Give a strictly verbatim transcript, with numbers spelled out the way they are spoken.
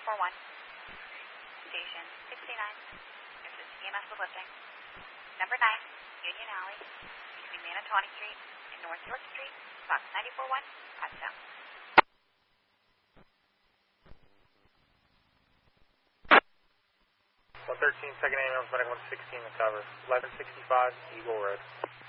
four one. Station sixty-nine. This is E M S with lifting. Number nine, Union Alley, between Manatawny Street and North York Street, box ninety-four one, Pottstown. one thirteen, second ambulance, medic one sixteen, recover. eleven sixty-five, Eagle Road.